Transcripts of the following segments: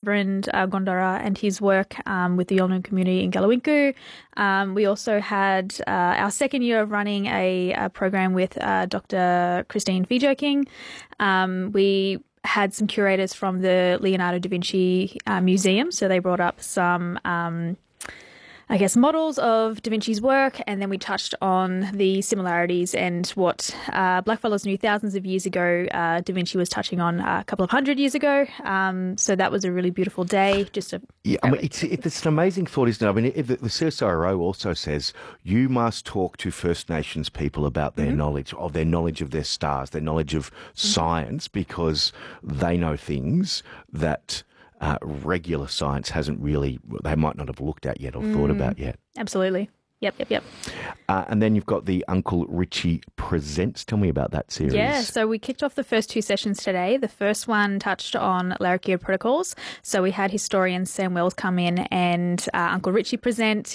Reverend Gondara and his work with the Yolngu community in Galawinku. We also had our second year of running a program with Dr. Christine Fijoking. We had some curators from the Leonardo da Vinci Museum, so they brought up some models of Da Vinci's work, and then we touched on the similarities and what blackfellows knew thousands of years ago, Da Vinci was touching on a couple of hundred years ago. So that was a really beautiful day. It's an amazing thought, isn't it? I mean, the CSIRO also says you must talk to First Nations people about their knowledge of their stars, their knowledge of science, because they know things that regular science they might not have looked at yet or thought about yet. Absolutely. Yep. And then you've got the Uncle Richie Presents. Tell me about that series. Yeah, so we kicked off the first two sessions today. The first one touched on Larrakia protocols. So we had historian Sam Wells come in and Uncle Richie present,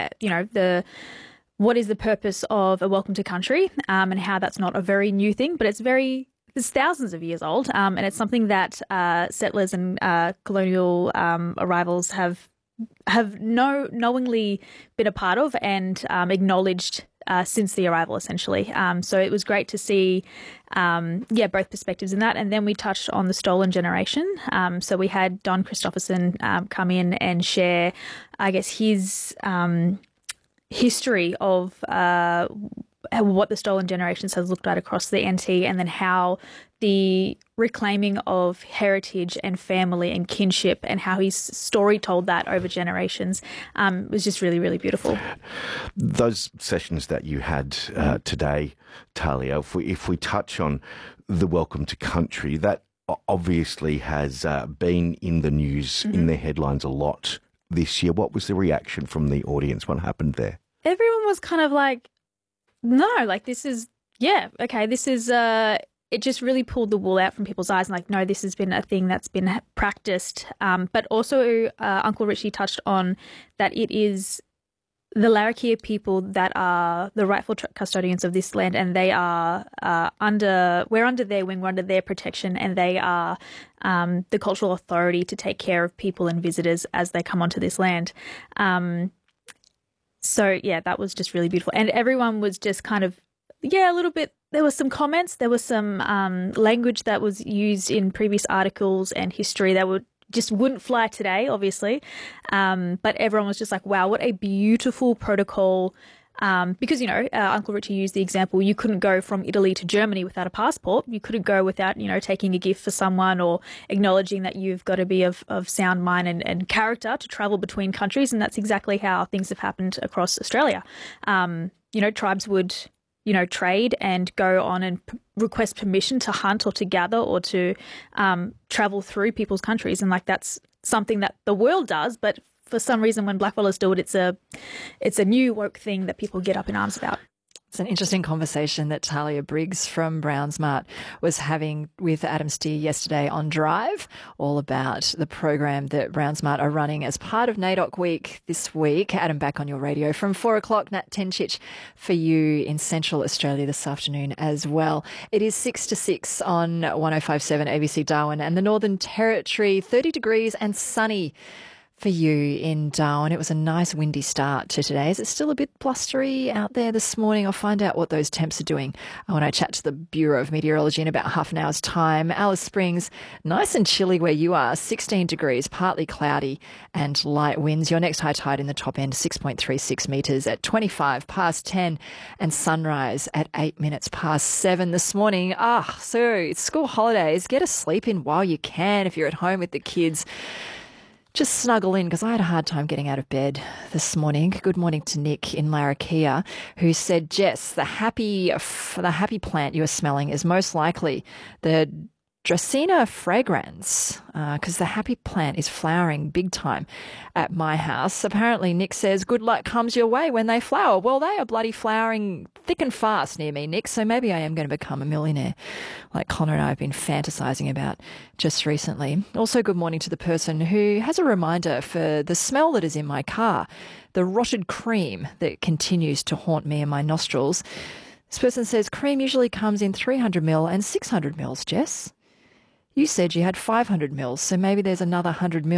what is the purpose of a welcome to country, and how that's not a very new thing, but it's thousands of years old, and it's something that settlers and colonial arrivals have knowingly been a part of and acknowledged since the arrival, essentially. So it was great to see, both perspectives in that. And then we touched on the stolen generation. So we had Don Christopherson come in and share, his history of what the stolen generations has looked at across the NT, and then how the reclaiming of heritage and family and kinship and how he's story told that over generations was just really, really beautiful. Those sessions that you had today, Talia, if we touch on the Welcome to Country, that obviously has been in the news, in the headlines a lot this year. What was the reaction from the audience? What happened there? Everyone was kind of like, no, like this is, it just really pulled the wool out from people's eyes and no, this has been a thing that's been practiced. But also Uncle Richie touched on that it is the Larrakia people that are the rightful custodians of this land, and they are we're under their wing, we're under their protection, and they are the cultural authority to take care of people and visitors as they come onto this land. So, that was just really beautiful. And everyone was just kind of, a little bit, there was some comments, there was some language that was used in previous articles and history that wouldn't fly today, obviously. But everyone was just like, wow, what a beautiful protocol. Because, Uncle Richie used the example, you couldn't go from Italy to Germany without a passport. You couldn't go without, taking a gift for someone or acknowledging that you've got to be of sound mind and character to travel between countries. And that's exactly how things have happened across Australia. Tribes would, trade and go on and request permission to hunt or to gather or to travel through people's countries. And that's something that the world does, but for some reason, when blackfellas do it, it's a new woke thing that people get up in arms about. It's an interesting conversation that Talia Briggs from Brownsmart was having with Adam Steer yesterday on Drive, all about the program that Brownsmart are running as part of NAIDOC Week this week. Adam, back on your radio from 4 o'clock. Nat Tenchich for you in Central Australia this afternoon as well. It is 6 to 6 on 105.7 ABC Darwin and the Northern Territory, 30 degrees and sunny for you in Darwin. It was a nice windy start to today. Is it still a bit blustery out there this morning? I'll find out what those temps are doing when I chat to the Bureau of Meteorology in about half an hour's time. Alice Springs, nice and chilly where you are, 16 degrees, partly cloudy and light winds. Your next high tide in the top end, 6.36 metres at 25 past 10 and sunrise at 8 minutes past 7 this morning. So it's school holidays. Get a sleep in while you can if you're at home with the kids. Just snuggle in, because I had a hard time getting out of bed this morning. Good morning to Nick in Larrakia, who said, Jess, the happy plant you are smelling is most likely the Dracaena fragrans, because the happy plant is flowering big time at my house. Apparently, Nick says good luck comes your way when they flower. Well, they are bloody flowering thick and fast near me, Nick, so maybe I am going to become a millionaire, like Connor and I have been fantasising about just recently. Also, good morning to the person who has a reminder for the smell that is in my car, the rotted cream that continues to haunt me in my nostrils. This person says cream usually comes in 300 ml and 600 ml, Jess. You said you had 500 mils, so maybe there's another 100 mil